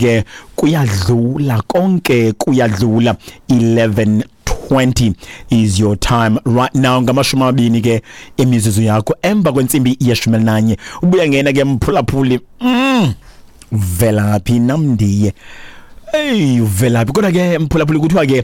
ke kuyadlula konke kuyadlula 11:20 is your time right now ngamashumi amabini ke imizuzu yakho emva kwensimbi ye-11 ubuya ngena ke mphulaphuli velaphi namndiye velaphi kodwa ke mphulaphuli kuthiwa ke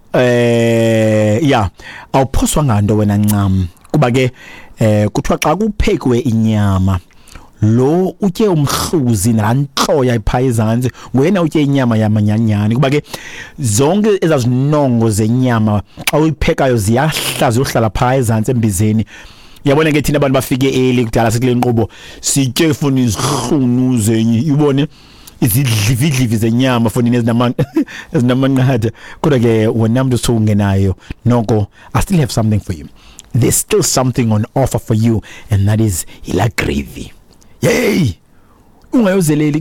awuphoswa nganto wena ncam kuba ke kuthiwa xa kuphekwe inyama lo utye umhluzi nantloya ipha izantsi wena utye inyama yamanyanyani kuba ke zonke ezazinongo zenyama xa uyiphekayo ziyahlaza uhlala pha izantsi embizeni yabona ke thina abantu bafike eli kudala sekule nkqubo sitye funa izihlunu zenye ibone izidlividlivi zenyama fonini ezinamanqatha kodwa ke wena mntu sowungenayo noko I still have something for you. There's still something on offer for you, and that is ila gravy. Yay! Ungayozeleli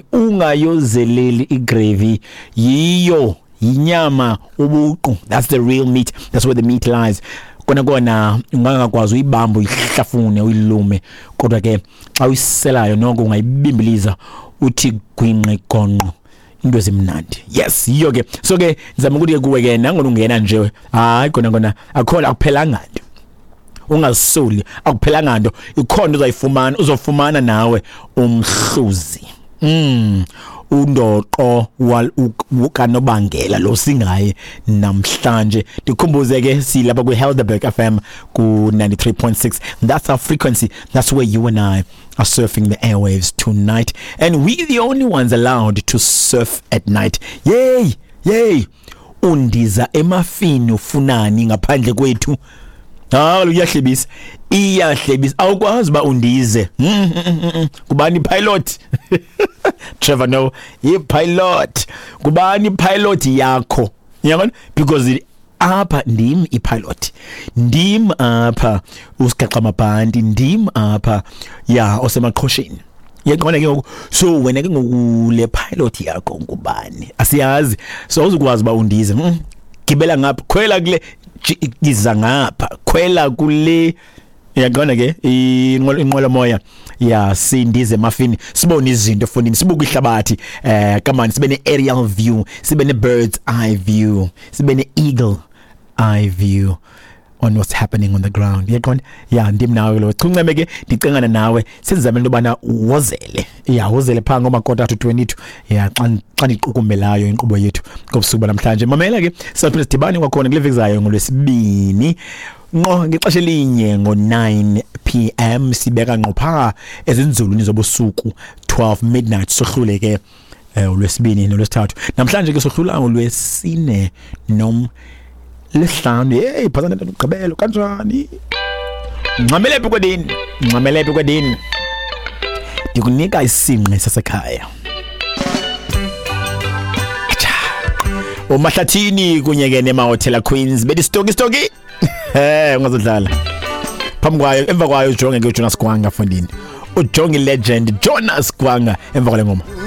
gravy yiyo inyama ubuqu. That's the real meat. That's where the meat lies. Kona ungangakwazi uyibamba uyihlafune uyilume kodwa ke xa uyiselayo noko ungayibimbiliza uthi gwinqe gonqo into ezimnandi. Yes, yiyo ke. So ke ngizama ukuthi kuwe ke nangona ungena nje hayi kona akhola akuphelanga nto. Ungazisoli akuphelanga nto ikhona uzofumana nawe umhluzi undoqo kanobangela lo singaye namhlanje ndikhumbuze ke silapha ku Helderberg FM ku 93.6. That's our frequency. That's where you and I are surfing the airwaves tonight, and we the only ones allowed to surf at night. Yay undiza emafini ufunani ngaphandle kwethu. Iyahlebisa awukwazi ba undize kubani pilot Trevor no pilot kubani pilot yakho yabona because apha ndim ipilot ndim apha usigaxa mabhandi ndim apha osemaqhosheni yaqona ke ngoku so wena ke ngokule pilot yakho ngubani asiyazi so uzukwazi ba undize gibela ngapha khwela kule giza ngapha khwela kule yaqona ke inqola moya sindize mafini sibone izinto fonini sibuka ihlabathi come on sibe ne aerial view sibe ne bird's eye view sibe ne eagle eye view on what's happening on the ground yaqona ndim nawe lo chunceme ke ndicengana nawe sizame into bana wozele pha ngomakota to 22 xa ndiqukumbelayo inkqubo yethu ngobusuku namhlanje mamela ke siphinde sidibane kwakhona kule veki zayo ngolwesibini ngexesha elinye ngo9 PM sibeka ngqopha ezinzulwini zobusuku 12 midnight sohlule ke olwesibini nolwesithathu namhlanje ke sohlula olwesine lesihlanu phazana ugqibelo kanjani ngcamelephi kwadini ndikunika isinqe sasekhaya uMahlathini kunye ke nemahotela Queens bethi stoki ungazodlala phambi kwayo emva kwayo ujonge ke uJonas Gwanga fondini ujonge legend Jonas Gwanga emva kwale ngoma.